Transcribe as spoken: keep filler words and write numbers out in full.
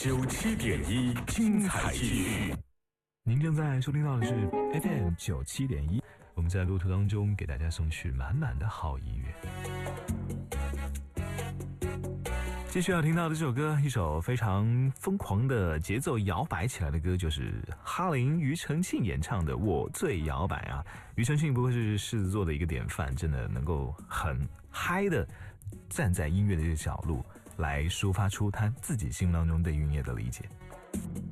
九七点一精彩继续。 您正在收听到的是 F M 九七点一，我们在路途当中给大家送去满满的好音乐。继续要听到的这首歌，一首非常疯狂的节奏摇摆起来的歌，就是哈林庾澄庆演唱的《我最摇摆》啊。庾澄庆不愧是狮子座的一个典范，真的能够很嗨的站在音乐的这个角度来抒发出他自己心当中对音乐的理解。